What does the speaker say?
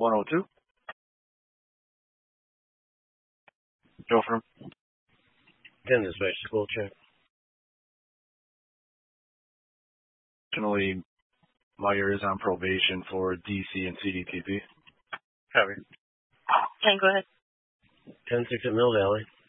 102. Go for him. 10 dispatch, school check. Additionally, Meyer is on probation for DC and CDPP. Copy. 10, go ahead. 10-6 at Mill Valley.